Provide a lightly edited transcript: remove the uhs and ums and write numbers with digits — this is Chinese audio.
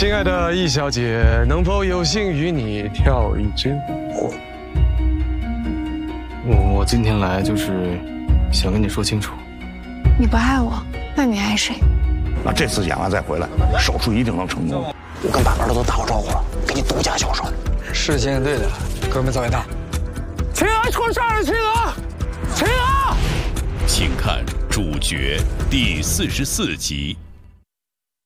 亲爱的易小姐，能否有幸与你跳一支舞？ 我今天来就是想跟你说清楚， 你不爱我，那你爱谁？ 那这次演完再回来，手术一定能成功。 我跟把门的都打过招呼了，给你独家销售。 是现在对的，哥们造业大。 青娥出事了，青娥，青娥！ 请看主角第44集。